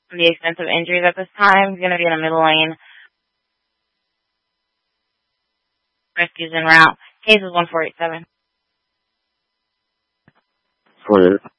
the extent of injuries at this time. He's going to be in the middle lane. Rescues en route. Case is 1487.